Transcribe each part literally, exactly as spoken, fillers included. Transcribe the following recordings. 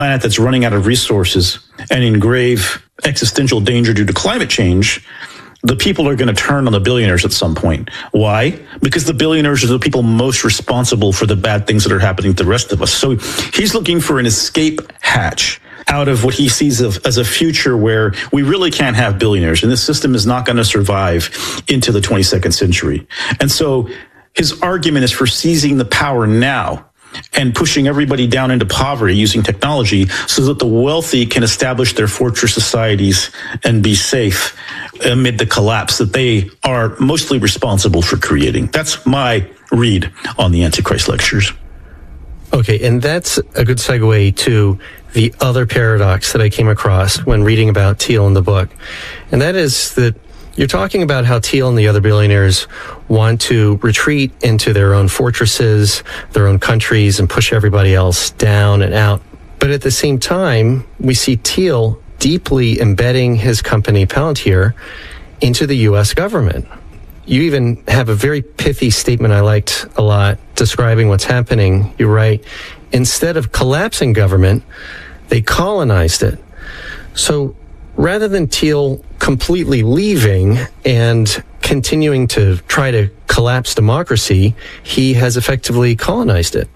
planet that's running out of resources and in grave existential danger due to climate change, the people are going to turn on the billionaires at some point. Why? Because the billionaires are the people most responsible for the bad things that are happening to the rest of us. So he's looking for an escape hatch out of what he sees of, as a future where we really can't have billionaires, and this system is not going to survive into the twenty-second century. And so his argument is for seizing the power now and pushing everybody down into poverty using technology so that the wealthy can establish their fortress societies and be safe amid the collapse that they are mostly responsible for creating. That's my read on the Antichrist lectures. Okay, and that's a good segue to the other paradox that I came across when reading about Thiel in the book. And that is that you're talking about how Thiel and the other billionaires want to retreat into their own fortresses, their own countries, and push everybody else down and out. But at the same time, we see Thiel deeply embedding his company Palantir into the U S government. You even have a very pithy statement I liked a lot describing what's happening. You write, instead of collapsing government, they colonized it. So rather than Thiel completely leaving and continuing to try to collapse democracy, he has effectively colonized it.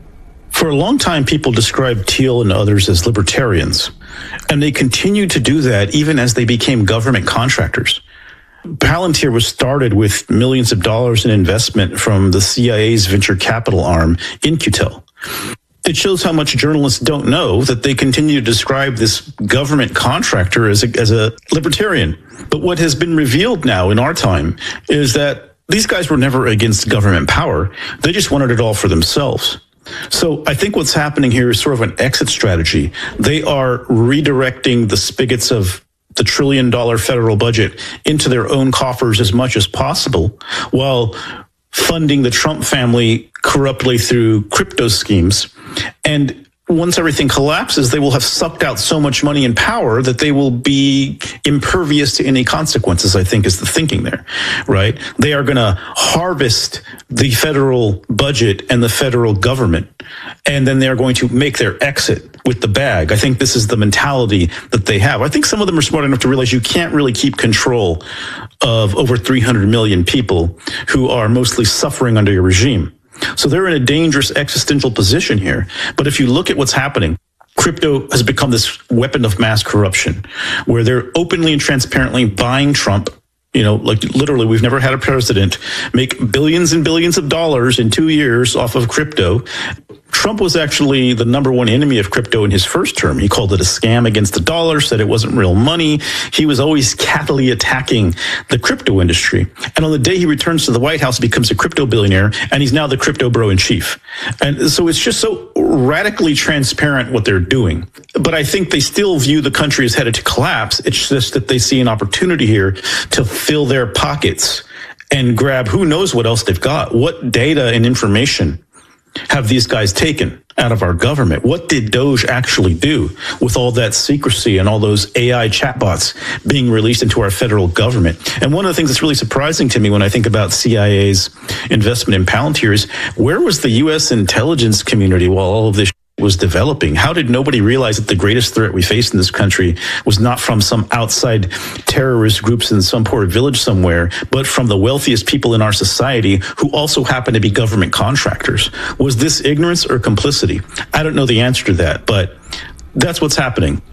For a long time, people described Thiel and others as libertarians, and they continued to do that even as they became government contractors. Palantir was started with millions of dollars in investment from the C I A's venture capital arm, In-Q-Tel. It shows how much journalists don't know that they continue to describe this government contractor as a, as a libertarian. But what has been revealed now in our time is that these guys were never against government power. They just wanted it all for themselves. So I think what's happening here is sort of an exit strategy. They are redirecting the spigots of the trillion dollar federal budget into their own coffers as much as possible, while funding the Trump family corruptly through crypto schemes. And once everything collapses, they will have sucked out so much money and power that they will be impervious to any consequences, I think is the thinking there, right? They are going to harvest the federal budget and the federal government, and then they're going to make their exit with the bag. I think this is the mentality that they have. I think some of them are smart enough to realize you can't really keep control of over three hundred million people who are mostly suffering under your regime. So they're in a dangerous existential position here. But if you look at what's happening, crypto has become this weapon of mass corruption where they're openly and transparently buying Trump. You know, like literally, we've never had a president make billions and billions of dollars in two years off of crypto. Trump was actually the number one enemy of crypto in his first term. He called it a scam against the dollar, said it wasn't real money. He was always cattily attacking the crypto industry. And on the day he returns to the White House, he becomes a crypto billionaire, and he's now the crypto bro in chief. And so it's just so radically transparent what they're doing. But I think they still view the country as headed to collapse. It's just that they see an opportunity here to fill their pockets and grab who knows what else they've got. What data and information have these guys taken out of our government? What did Doge actually do with all that secrecy and all those A I chatbots being released into our federal government? And one of the things that's really surprising to me when I think about C I A's investment in Palantir is, where was the U S intelligence community while all of this was developing? How did nobody realize that the greatest threat we face in this country was not from some outside terrorist groups in some poor village somewhere, but from the wealthiest people in our society who also happen to be government contractors? Was this ignorance or complicity? I don't know the answer to that, but that's what's happening.